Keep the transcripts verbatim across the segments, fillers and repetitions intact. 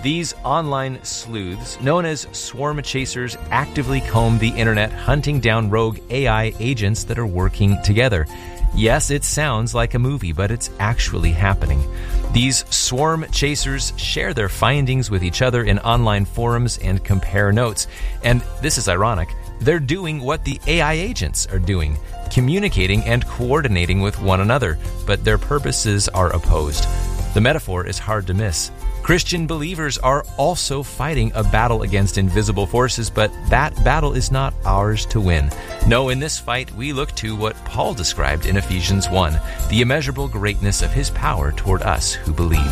These online sleuths, known as swarm chasers, actively comb the internet, hunting down rogue A I agents that are working together. Yes, it sounds like a movie, but it's actually happening. These swarm chasers share their findings with each other in online forums and compare notes. And this is ironic. They're doing what the A I agents are doing, communicating and coordinating with one another, but their purposes are opposed. The metaphor is hard to miss. Christian believers are also fighting a battle against invisible forces, but that battle is not ours to win. No, in this fight, we look to what Paul described in Ephesians one, the immeasurable greatness of his power toward us who believe.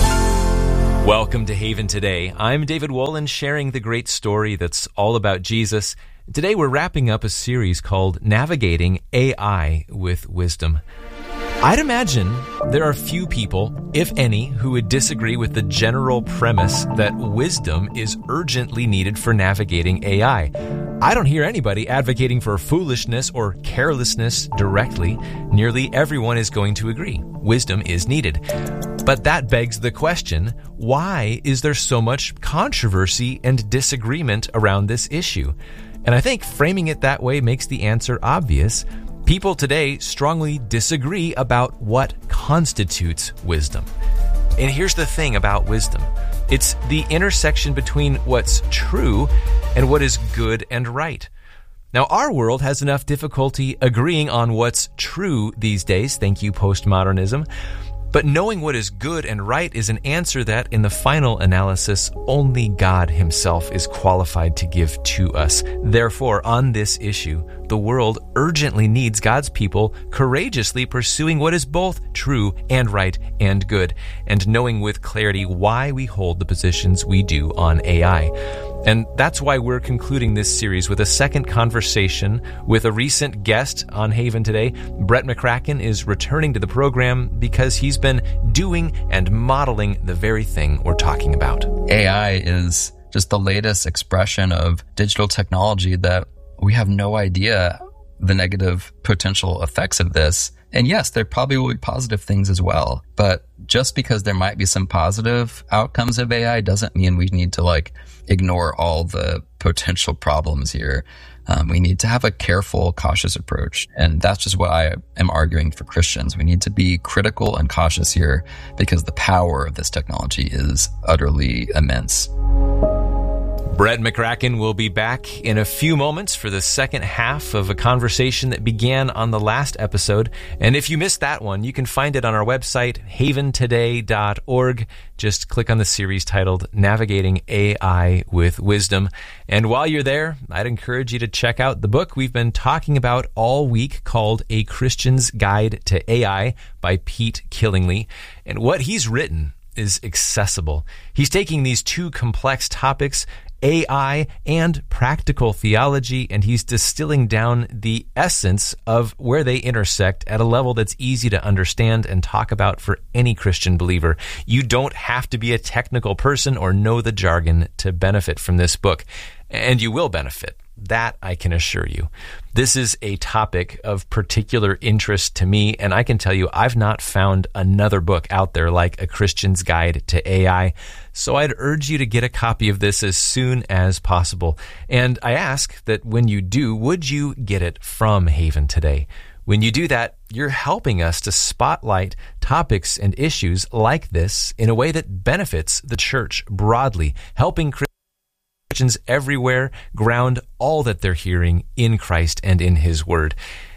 Welcome to Haven Today. I'm David Wolin, sharing the great story that's all about Jesus. Today, we're wrapping up a series called Navigating A I with Wisdom. I'd imagine there are few people, if any, who would disagree with the general premise that wisdom is urgently needed for navigating A I. I don't hear anybody advocating for foolishness or carelessness directly. Nearly everyone is going to agree. Wisdom is needed. But that begs the question, why is there so much controversy and disagreement around this issue? And I think framing it that way makes the answer obvious. People today strongly disagree about what constitutes wisdom. And here's the thing about wisdom. It's the intersection between what's true and what is good and right. Now, our world has enough difficulty agreeing on what's true these days, thank you, postmodernism. But knowing what is good and right is an answer that, in the final analysis, only God himself is qualified to give to us. Therefore, on this issue, the world urgently needs God's people courageously pursuing what is both true and right and good, and knowing with clarity why we hold the positions we do on A I. And that's why we're concluding this series with a second conversation with a recent guest on Haven Today. Brett McCracken is returning to the program because he's been doing and modeling the very thing we're talking about. A I is just the latest expression of digital technology that we have no idea the negative potential effects of this. And yes, there probably will be positive things as well. But just because there might be some positive outcomes of A I doesn't mean we need to like ignore all the potential problems here. Um, we need to have a careful, cautious approach. And that's just what I am arguing for Christians. We need to be critical and cautious here because the power of this technology is utterly immense. Brett McCracken will be back in a few moments for the second half of a conversation that began on the last episode. And if you missed that one, you can find it on our website, haven today dot org. Just click on the series titled Navigating A I with Wisdom. And while you're there, I'd encourage you to check out the book we've been talking about all week called A Christian's Guide to A I by Pete Killingly. And what he's written is accessible. He's taking these two complex topics, A I and practical theology, and he's distilling down the essence of where they intersect at a level that's easy to understand and talk about for any Christian believer. You don't have to be a technical person or know the jargon to benefit from this book, and you will benefit. That I can assure you. This is a topic of particular interest to me, and I can tell you I've not found another book out there like A Christian's Guide to A I, so I'd urge you to get a copy of this as soon as possible. And I ask that when you do, would you get it from Haven Today? When you do that, you're helping us to spotlight topics and issues like this in a way that benefits the church broadly, helping Christians Christians everywhere ground all that they're hearing in Christ and in His Word.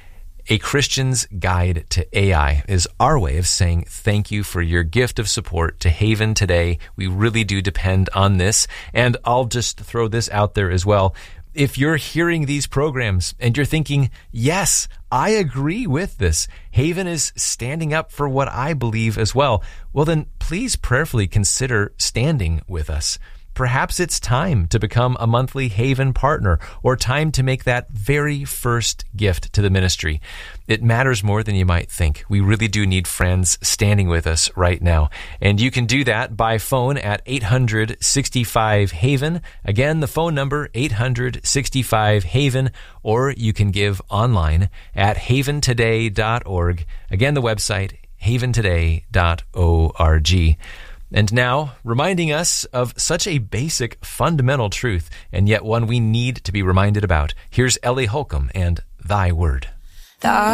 A Christian's Guide to A I is our way of saying thank you for your gift of support to Haven Today. We really do depend on this. And I'll just throw this out there as well. If you're hearing these programs and you're thinking, yes, I agree with this, Haven is standing up for what I believe as well, well then please prayerfully consider standing with us. Perhaps it's time to become a monthly Haven partner or time to make that very first gift to the ministry. It matters more than you might think. We really do need friends standing with us right now. And you can do that by phone at eight hundred sixty-five Haven. Again, the phone number, eight hundred sixty-five Haven, or you can give online at haven today dot org. Again, the website, haven today dot org. And now, reminding us of such a basic, fundamental truth, and yet one we need to be reminded about, here's Ellie Holcomb and Thy Word. The